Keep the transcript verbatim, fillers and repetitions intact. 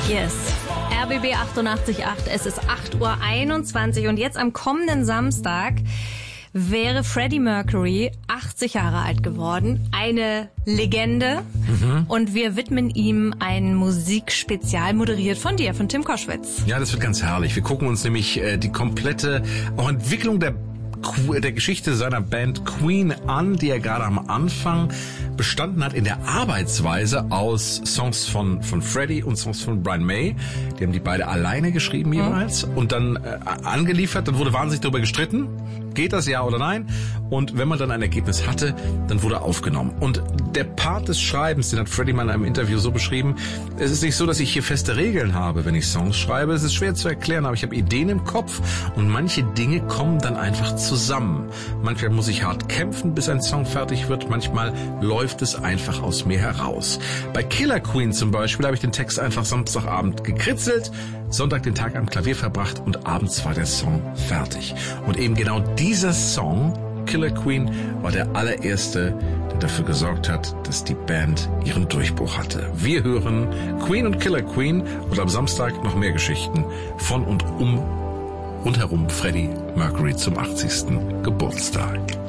Yes. R B B achtundachtzig Komma acht, es ist acht Uhr einundzwanzig und jetzt am kommenden Samstag wäre Freddie Mercury achtzig Jahre alt geworden. Eine Legende. Mhm. Und wir widmen ihm ein Musikspezial, moderiert von dir, von Tim Koschwitz. Ja, das wird ganz herrlich. Wir gucken uns nämlich äh, die komplette auch Entwicklung der der Geschichte seiner Band Queen an, die er gerade am Anfang bestanden hat in der Arbeitsweise aus Songs von von Freddie und Songs von Brian May. Die haben die beide alleine geschrieben jeweils mhm. und dann äh, angeliefert. Dann wurde wahnsinnig darüber gestritten, geht das ja oder nein? Und wenn man dann ein Ergebnis hatte, dann wurde aufgenommen. Und der Part des Schreibens, den hat Freddie mal in einem Interview so beschrieben, es ist nicht so, dass ich hier feste Regeln habe, wenn ich Songs schreibe. Es ist schwer zu erklären, aber ich habe Ideen im Kopf und manche Dinge kommen dann einfach zusammen. Manchmal muss ich hart kämpfen, bis ein Song fertig wird. Manchmal läuft es einfach aus mir heraus. Bei Killer Queen zum Beispiel habe ich den Text einfach Samstagabend gekritzelt, Sonntag den Tag am Klavier verbracht und abends war der Song fertig. Und eben genau dieser Song, Killer Queen, war der allererste, der dafür gesorgt hat, dass die Band ihren Durchbruch hatte. Wir hören Queen und Killer Queen und am Samstag noch mehr Geschichten von und um rundherum Freddie Mercury zum achtzigsten Geburtstag.